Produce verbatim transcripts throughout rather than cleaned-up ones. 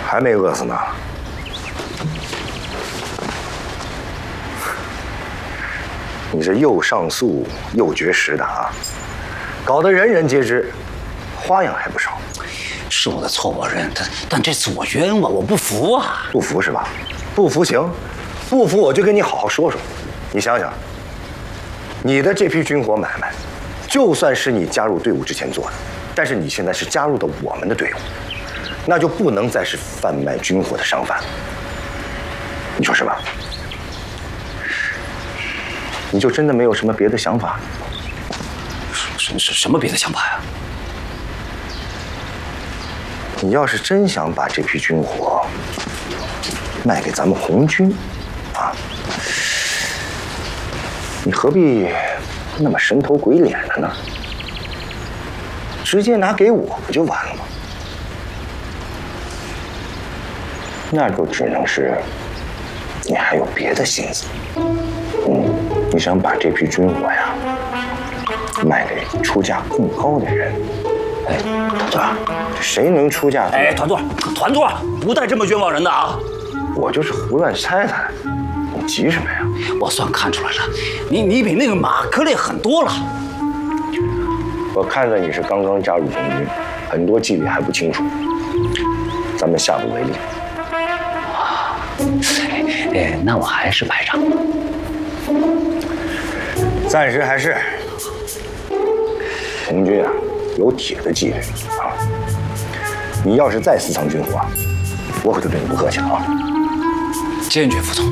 还没饿死呢。你这又上诉又绝食的啊，搞得人人皆知，花样还不少。 是我的错，我认。但但这次我冤枉，我不服啊！ 不服是吧？不服行，不服我就跟你好好说说。你想想，你的这批军火买卖，就算是你加入队伍之前做的，但是你现在是加入的我们的队伍，那就不能再是贩卖军火的商贩。你说是吧？你就真的没有什么别的想法？ 什什什么别的想法呀？ 你要是真想把这批军火卖给咱们红军，啊，你何必那么神头鬼脸的呢？直接拿给我不就完了吗？那就只能是你还有别的心思。嗯，你想把这批军火呀卖给出价更高的人。哎，团团，谁能出价？ 哎，团团，团团，不带这么冤枉人的啊！ 我就是胡乱猜猜，你急什么呀？ 我算看出来了，你你比那个马克烈狠多了。 我看着你是刚刚加入红军，很多纪律还不清楚，咱们下不为例。 哎，那我还是排长。 暂时还是。红军啊，有铁的纪律啊！你要是再私藏军火，我可就对你不客气了啊！ 坚决服从。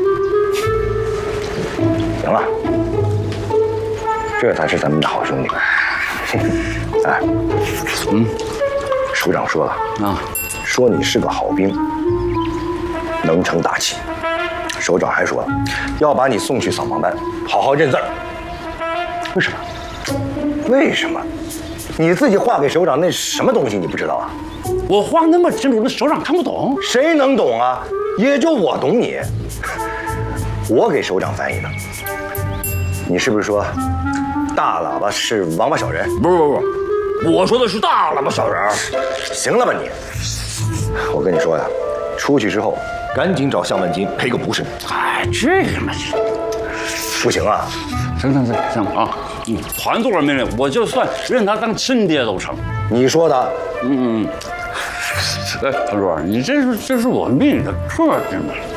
行了，这才是咱们的好兄弟。哎，嗯，首长说了啊，说你是个好兵，能成大器。首长还说了，要把你送去扫盲班，好好认字儿。为什么？为什么？你自己画给首长那什么东西你不知道啊？ 我画那么清楚，那首长看不懂。 谁能懂啊？也就我懂你。我给首长翻译的。你是不是说大喇叭是王八小人？ 不不不，我说的是大喇叭小人。 行了吧你？我跟你说呀，出去之后赶紧找向万金赔个不是。 哎，这个嘛， 不行啊！ 行行行行啊！嗯，团座的命令，我就算认他当亲爹都成。 你说的。 嗯嗯。哎，团座，你这是这是我命里的克制嘛？